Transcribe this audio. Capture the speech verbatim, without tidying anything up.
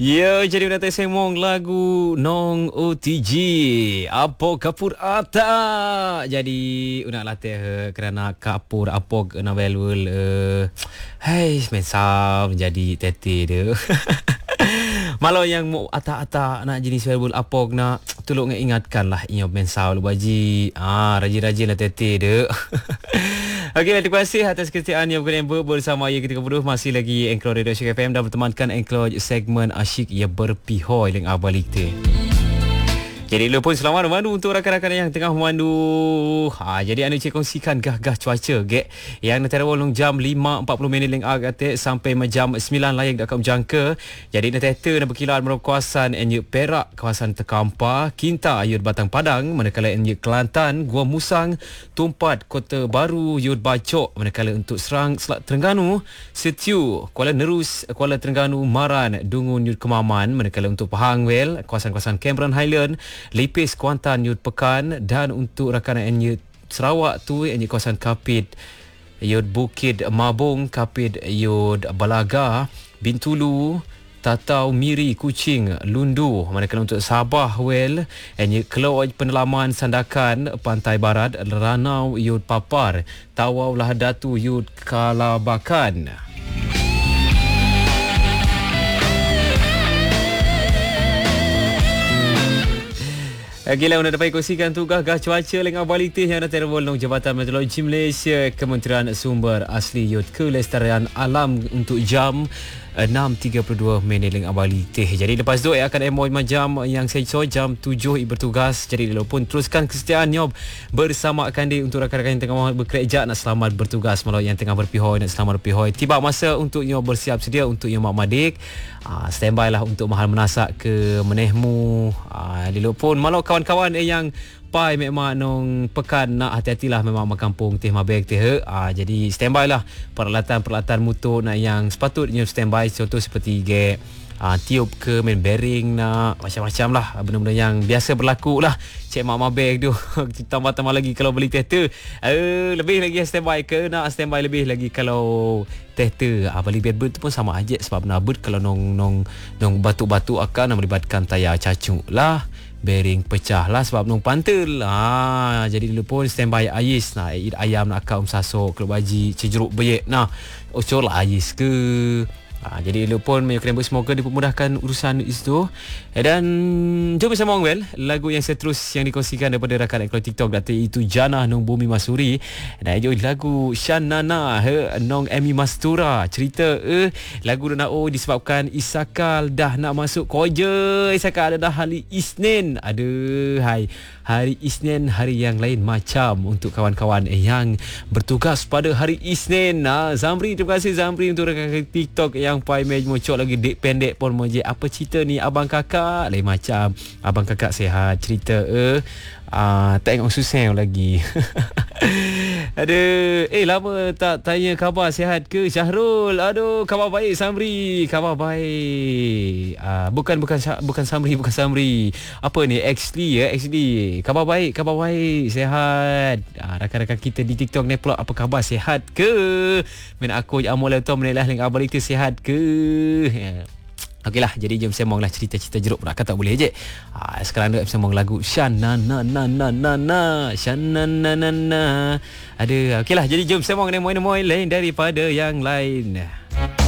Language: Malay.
Ya, jadi nak semong lagu Nong O T G Apa kapur ata. Jadi nak latih kerana kapur apog na velul uh, hai mensam jadi tete dia. Malau yang mau ata-ata nak jenis verbal apog nak tolong ingatkan lah inyo mensau lu baji. Ah rajin-rajin lah tete dia. Okey, terima kasih atas kesetiaan yang berkembang bersama Ayah Ketika Bodoh. Masih lagi Angkor Radio Asyik F M dan bertemankan Angkor segmen Asyik yang berpihoi dengan abalik tu. Jadi lu pun selamat memandu untuk rakan-rakan yang tengah memandu. Ha, jadi anda cik kongsikan gah-gah cuaca gek yang nanti long jam lima empat puluh minit leng agak sampai jam sembilan layak dak jangka. Jadi nanti nak berkilat merupakan kawasan Enye Perak, kawasan Tekampa, Kinta, Yud Batang Padang, manakala Enye Kelantan, Gua Musang, Tumpat, Kota Baru, Yud Bacok, manakala untuk Serang, Selat Terengganu, Setiu, Kuala Nerus, Kuala Terengganu, Maran, Dungun, Yud Kemaman, manakala untuk Pahang Well, kawasan-kawasan Cameron Highland, Lipis, Kuantan, Yud Pekan, dan untuk rakan Enye Sarawak tu Enye kawasan Kapit, Yud Bukit Mabung, Kapit Yud Balaga, Bintulu, Tatau, Miri, Kuching, Lundu, manakala untuk Sabah Well, Enye Kelau Penelaman, Sandakan, Pantai Barat, Ranau, Yud Papar, Tawau, Lahadatu, Yud Kalabakan. Gila nak dapat kongsikan tu gah-gah cuaca lengah balitih yang ada terbolong Jabatan Meteorologi Malaysia, Kementerian Sumber Asli Yud Kelestarian Alam untuk jam enam tiga puluh dua minit lengah balitih. Jadi lepas tu akan emoy macam yang saya so jam tujuh bertugas. Jadi dia pun teruskan kesetiaannya bersama Kandi untuk rakan-rakan yang tengah bekerja nak selamat bertugas, malau yang tengah berpihoi nak selamat berpihoi. Tiba masa untuk nyo bersiap sedia untuk nyo mak madik. Ah, standby lah untuk mahal menasak ke menehmu. Ah, dia pun malau kawan-kawan eh, yang pai memang nong pekan nak hati-hatilah memang makampung teh mabek teh. Ah, jadi standby lah peralatan-peralatan motor nak yang sepatutnya standby, contoh seperti ge ah, tiup ke main bearing nak macam-macam lah benda-benda yang biasa berlaku lah. Cek mak mabek tu. Tambah-tambah lagi kalau beli teh tu. Uh, lebih lagi standby ke nak standby lebih lagi kalau teh tu. Ah, beli bedbird tu pun sama aja sebab nabut kalau nong nong nong batu-batu akan melibatkan tayar cacuk lah. Bearing pecah lah sebab nung pantul. Ha, jadi dulu pun standby ais nah ayam nak kaum sasok kelab baji cejeruk beyek nah ocol ais ke. Ha, jadi dulu pun menyukai semoga dipermudahkan urusan itu. Dan jom bersama Well lagu yang seterus yang dikongsikan daripada rakan ekor TikTok data itu Jana Nong Bumi Masuri. Dan itu lagu Shanana he, Nong Emi Mastura cerita eh lagu nak oh disebabkan Isakal dah nak masuk kerja. Isakal ada dah hari Isnin. Aduh hai hari Isnin hari yang lain macam untuk kawan-kawan eh, yang bertugas pada hari Isnin. Nah, Zamri, terima kasih Zamri untuk rakan TikTok yang pai mej mocok lagi dek pendek pun moje apa cerita ni abang kakak lain macam abang kakak sihat cerita eh ah tak tengok susah lagi. Aduh, eh lama tak tanya khabar sihat ke Syahrul. Aduh, khabar baik Samri, khabar baik. Ah bukan bukan bukan Samri, bukan Samri. Apa ni? X D ya, X D. Khabar baik, khabar baik, sihat. Ah rakan-rakan kita di TikTok ni pula apa khabar sihat ke? Men aku amol tu menelah dengan abang itu sihat ke? Ya. Okeylah, jadi jom semonglah cerita-cerita jeruk pula kata boleh je. Ha, sekarang nak semong lagu Shanana na na na na Shanana na na. Ada. Okeylah, jadi jom semong ni moy-moy lain daripada yang lain.